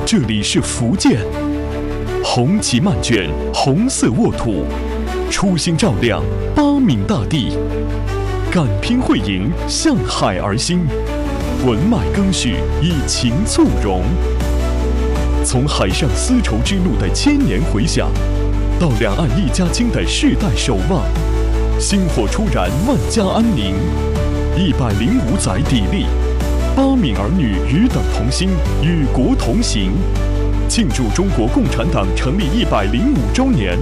这里是福建。红旗漫卷，红色沃土，初心照亮八闽大地。赶拼汇盈，向海而兴，文脉赓续，以情促融。从海上丝绸之路的千年回响，到两岸一家亲的世代守望，薪火初燃，万家安宁。105载砥砺，八闽儿女与党同心，与国同行，庆祝中国共产党成立105周年。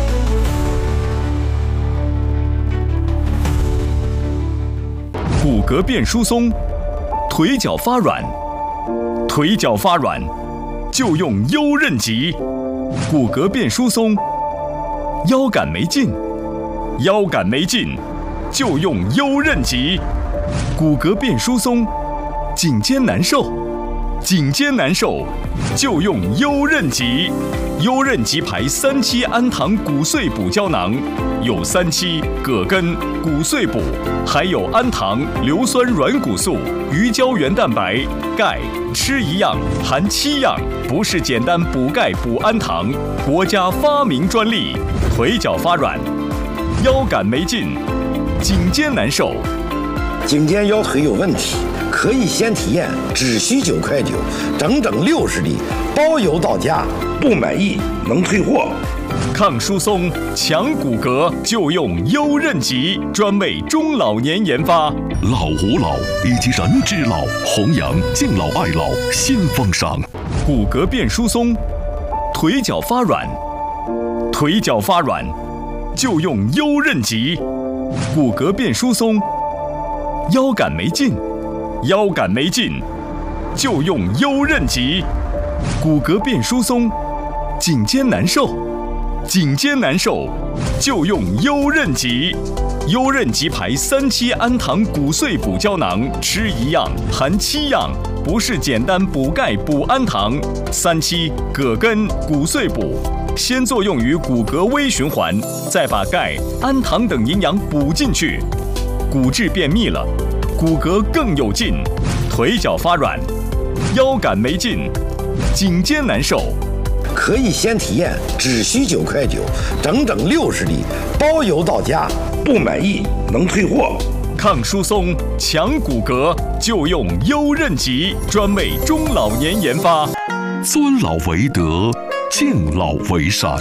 骨骼变疏松，腿脚发软，腿脚发软就用优韧脊。骨骼变疏松，腰杆没劲，腰杆没劲就用优韧脊。骨骼变疏松，颈肩难受，颈肩难受就用优韧脊。优韧脊牌3期氨糖骨碎补胶囊，有3期、葛根、骨碎补，还有氨糖、硫酸软骨素、鱼胶原蛋白、钙，吃一样含7样，不是简单补钙补氨糖，国家发明专利。腿脚发软，腰杆没劲，颈肩难受， 颈肩腰腿有问题，可以先体验，只需9块9，整整60粒，包邮到家，不满意能退货。 抗疏松、强骨骼就用优韧脊，专为中老年研发。 老吾老以及人之老，弘扬敬老爱老新风尚。 骨骼变疏松，腿脚发软，腿脚发软就用优韧脊。骨骼变疏松，腰杆没劲，腰杆没劲就用优韧脊。骨骼变疏松，颈肩难受，颈肩难受就用优韧脊。优韧脊牌3期氨糖骨碎补胶囊，吃一样含7样，不是简单补钙补氨糖。3期、葛根、骨碎补，先作用于骨骼微循环，再把钙、氨糖等营养补进去，骨质变密了，骨骼更有劲。腿脚发软，腰杆没劲，颈肩难受， 可以先体验，只需9块9，整整60粒，包邮到家，不满意能退货。 抗疏松、强骨骼就用优韧脊，专为中老年研发。 尊老为德，敬老为善。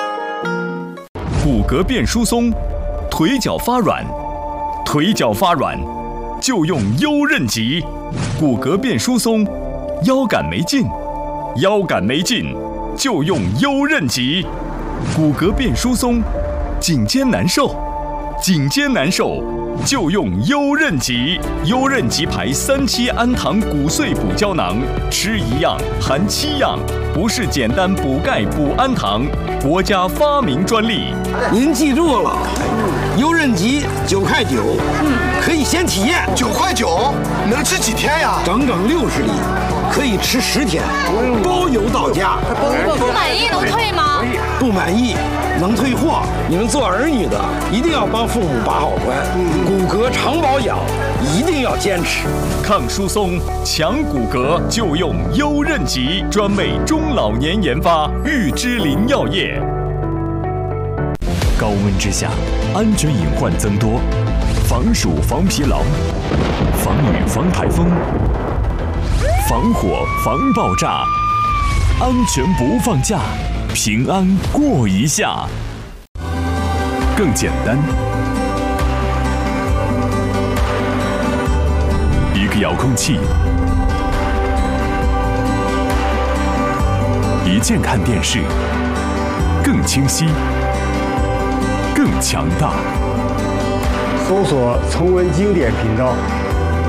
骨骼变疏松，腿脚发软，腿脚发软就用优韧脊。骨骼变疏松，腰杆没劲，腰杆没劲就用优韧脊。骨骼变疏松，颈肩难受，颈肩难受就用优韧脊。优韧脊牌3期氨糖骨碎补胶囊，吃一样含7样，不是简单补钙补氨糖，国家发明专利。 您记住了，优韧脊9块9，可以先体验。 9块9，能吃几天呀？ 整整60粒，可以吃10天，包邮到家。 不满意能退吗？ 不满意能退货。你们做儿女的一定要帮父母把好关，骨骼常保养一定要坚持。 抗疏松、强骨骼就用优韧脊，专为中老年研发。玉芝林药业。 高温之下，安全隐患增多，防暑防疲劳，防雨防台风，防火防爆炸，安全不放假，平安过一下。更简单，一个遥控器，一键看电视，更清晰，更强大。 搜索重温经典频道，